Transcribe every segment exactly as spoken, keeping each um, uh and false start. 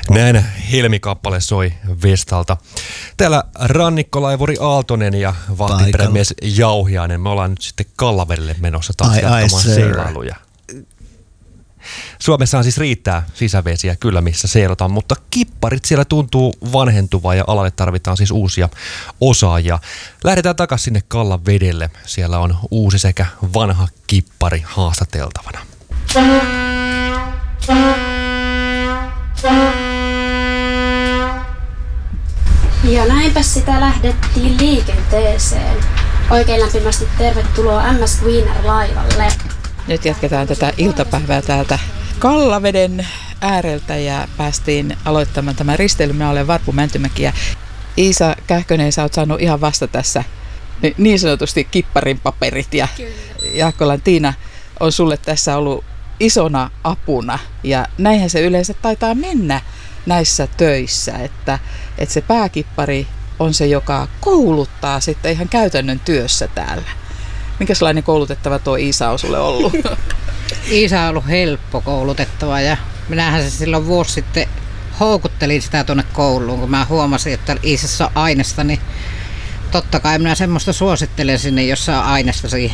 Näin helmikappale soi Vestalta. Täällä rannikkolaivuri Aaltonen ja vahtiperämies Jauhiainen. Me ollaan nyt sitten Kallavedelle menossa taas ai, jatkamaan ai, seilailuja. Suomessahan siis riittää sisävesiä kyllä, missä seilataan, mutta kipparit siellä tuntuu vanhentuvaa ja alalle tarvitaan siis uusia osaajia. Lähdetään takaisin sinne Kallavedelle. Siellä on uusi sekä vanha kippari haastateltavana. Ja näinpä sitä lähdettiin liikenteeseen. Oikein lämpimästi tervetuloa M S Wiener-laivalle. Nyt jatketaan tätä iltapäivää täältä Kallaveden ääreltä ja päästiin aloittamaan tämä risteily. Minä olen Varpu Mäntymäki ja Iisa Kähkönen, sä oot saanut ihan vasta tässä niin sanotusti kipparin paperit ja Jaakkolan Tiina on sulle tässä ollut isona apuna ja näinhän se yleensä taitaa mennä näissä töissä, että, että se pääkippari on se, joka kouluttaa sitten ihan käytännön työssä täällä. Minkälainen koulutettava tuo Iisa on sulle ollut? Iisa on ollut helppo koulutettava ja minähän se silloin vuosi sitten houkuttelin sitä tuonne kouluun, kun mä huomasin, että Iisassa on aineesta, niin totta kai minä semmoista suosittelen sinne, jossa on aineesta siihen.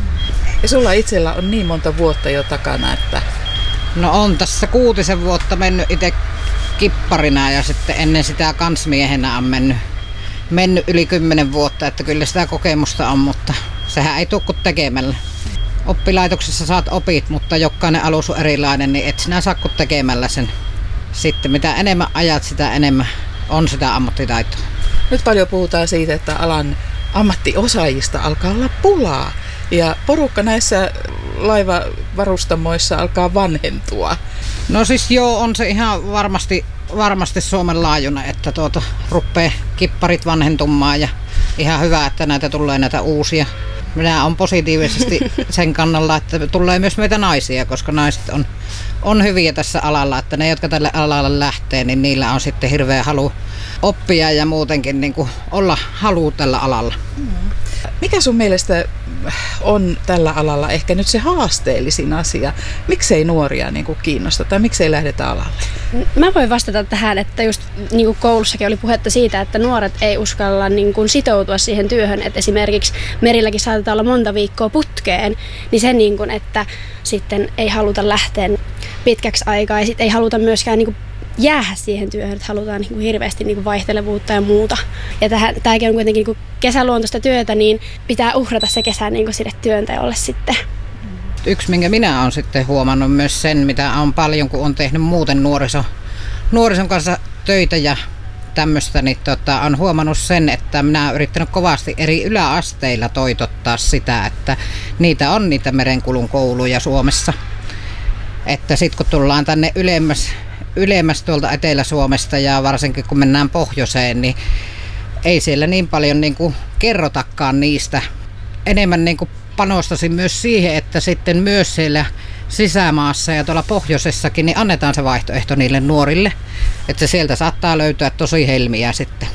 Ja sulla itsellä on niin monta vuotta jo takana, että... No on tässä kuutisen vuotta mennyt itse kipparina ja sitten ennen sitä kansmiehenä on mennyt, mennyt yli kymmenen vuotta, että kyllä sitä kokemusta on, mutta sehän ei tule kuin tekemällä. Oppilaitoksessa saat opit, mutta jokainen alus on erilainen, niin et sinä saa kuin tekemällä sen. Sitten mitä enemmän ajat, sitä enemmän on sitä ammattitaitoa. Nyt paljon puhutaan siitä, että alan ammattiosaajista alkaa olla pulaa. Ja porukka näissä laivavarustamoissa alkaa vanhentua. No siis joo, on se ihan varmasti, varmasti Suomen laajuinen, että tuota, rupeaa kipparit vanhentumaan ja ihan hyvä, että näitä tulee näitä uusia. Minä olen positiivisesti sen kannalla, että tulee myös meitä naisia, koska naiset on, on hyviä tässä alalla, että ne, jotka tälle alalle lähtee, niin niillä on sitten hirveä halu oppia ja muutenkin niin kuin olla halu tällä alalla. Mikä sun mielestä on tällä alalla ehkä nyt se haasteellisin asia? Miksei nuoria niin kuin kiinnosta tai miksei lähdetä alalle? Mä voin vastata tähän, että just niin kuin koulussakin oli puhetta siitä, että nuoret ei uskalla niin kuin sitoutua siihen työhön. Että esimerkiksi merilläkin saatetaan olla monta viikkoa putkeen, niin se, niin kuin, että sitten ei haluta lähteä pitkäksi aikaa ja sitten ei haluta myöskään niin kuin jäädä siihen työhön, että halutaan niin kuin hirveästi niin kuin vaihtelevuutta ja muuta. Ja tämäkin on kuitenkin niin kuin kesäluontoista työtä, niin pitää uhrata se kesä niin kuin sille työnteolle sitten. Yksi, minkä minä olen sitten huomannut myös sen, mitä on paljon, kun on tehnyt muuten nuoriso, nuorison kanssa töitä ja tämmöistä, niin tota, on huomannut sen, että minä olen yrittänyt kovasti eri yläasteilla toitottaa sitä, että niitä on niitä merenkulun kouluja Suomessa. Että sitten kun tullaan tänne ylemmäs, ylemmäs tuolta Etelä-Suomesta ja varsinkin kun mennään pohjoiseen, niin ei siellä niin paljon niin kuin kerrotakaan niistä. Enemmän niin kuin panostaisin myös siihen, että sitten myös siellä sisämaassa ja tuolla pohjoisessakin niin annetaan se vaihtoehto niille nuorille. Että sieltä saattaa löytyä tosi helmiä sitten.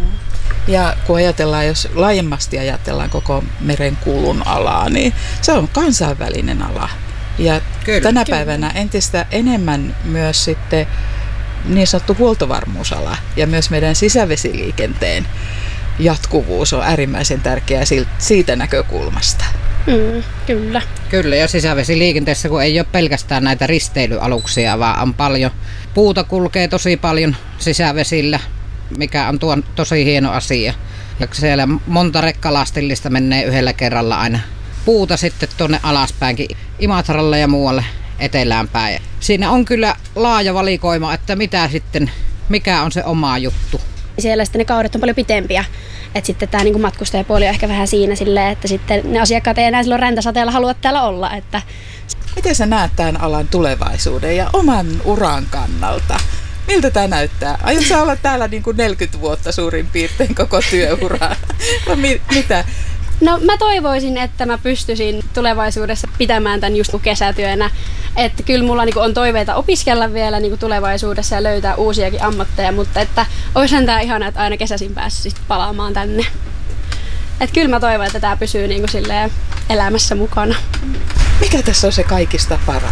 Ja kun ajatellaan, jos laajemmasti ajatellaan koko merenkulun alaa, niin se on kansainvälinen ala. Ja kyllä, tänä kyllä. päivänä entistä enemmän myös sitten niin sanottu huoltovarmuusala ja myös meidän sisävesiliikenteen jatkuvuus on äärimmäisen tärkeää siitä näkökulmasta. Mm, kyllä. Kyllä, ja sisävesiliikenteessä kun ei ole pelkästään näitä risteilyaluksia, vaan on paljon, puuta kulkee tosi paljon sisävesillä, mikä on tuon tosi hieno asia. Ja siellä monta rekkalastillista menee yhdellä kerralla aina puuta sitten tuonne alaspäinkin Imatralle ja muualle etelään päin. Siinä on kyllä laaja valikoima, että mitä sitten, mikä on se oma juttu. Siellä sitten ne kaudet on paljon pitempiä, että sitten tämä niin kuin matkustajapuoli on ehkä vähän siinä silleen, että sitten ne asiakkaat ei enää silloin räntäsateella halua täällä olla. Että... Miten sä näet tämän alan tulevaisuuden ja oman uran kannalta? Miltä tämä näyttää? Aiotko sä olla täällä niin kuin neljäkymmentä vuotta suurin piirtein koko työuraa? No, mi- mitä? No mä toivoisin, että mä pystyisin tulevaisuudessa pitämään tämän just kesätyönä. Että kyllä mulla niinku on toiveita opiskella vielä niinku tulevaisuudessa ja löytää uusiakin ammatteja, mutta että olisihan tää ihana, että aina kesäisin päässyt palaamaan tänne. Että kyllä mä toivon, että tää pysyy niinku silleen elämässä mukana. Mikä tässä on se kaikista paras?